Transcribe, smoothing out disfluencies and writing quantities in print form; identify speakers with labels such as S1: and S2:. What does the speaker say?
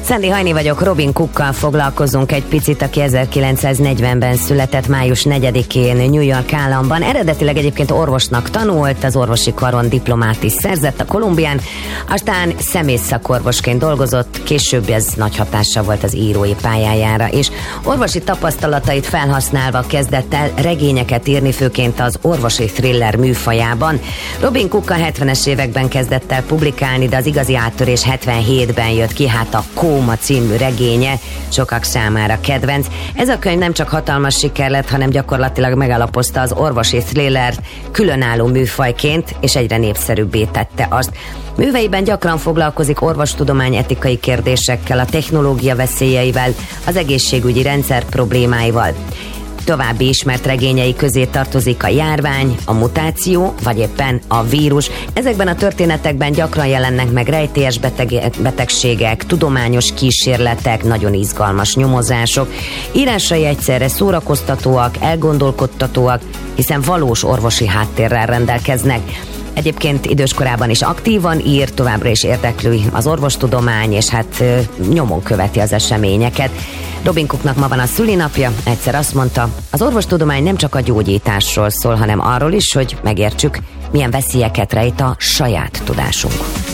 S1: Szendi Hajni vagyok, Robin Cookkal foglalkozunk egy picit, aki 1940-ben született, május 4-én New York államban. Eredetileg egyébként orvosnak tanult, az orvosi karon diplomát is szerzett a Columbián, aztán szemészszakorvosként dolgozott, később ez nagy hatással volt az írói pályájára, és orvosi tapasztalatait felhasználva kezdett el regényeket írni, főként az orvosi thriller műfajában. Robin Cook a 70-es években kezdett el publikálni, de az igazi áttörés 77-ben jött ki, hát a Kóma című regénye sokak számára kedvenc. Ez a könyv nem csak hatalmas siker lett, hanem gyakorlatilag megalapozta az orvosi thrillert különálló műfajként, és egyre népszerűbbé tette azt. Műveiben gyakran foglalkozik orvostudomány etikai kérdésekkel, a technológia veszélyeivel, az egészségügyi rendszer problémáival. További ismert regényei közé tartozik a járvány, a mutáció, vagy éppen a vírus. Ezekben a történetekben gyakran jelennek meg rejtélyes betegségek, tudományos kísérletek, nagyon izgalmas nyomozások. Írásai egyszerre szórakoztatóak, elgondolkodtatóak, hiszen valós orvosi háttérrel rendelkeznek. Egyébként időskorában is aktívan ír, továbbra is érdekli az orvostudomány, és hát nyomon követi az eseményeket. Robin Cooknak ma van a szülinapja, egyszer azt mondta, az orvostudomány nem csak a gyógyításról szól, hanem arról is, hogy megértsük, milyen veszélyeket rejt a saját tudásunk.